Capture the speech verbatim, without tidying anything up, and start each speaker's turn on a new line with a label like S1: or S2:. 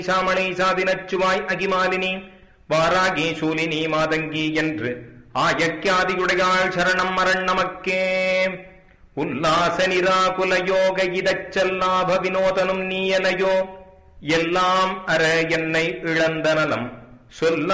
S1: சாமணை சாதினச்சுவாய் அகிமாலினி வாராகி சூலினி மாதங்கி என்று ஆயக்கியாதியுடையாள் சரணம் மரண் நமக்கே. உல்லாச நிராகுலயோக இதச்சல்லாப வினோதனும் நீயலையோ எல்லாம் அற என்னை இழந்த நலம் சொல்ல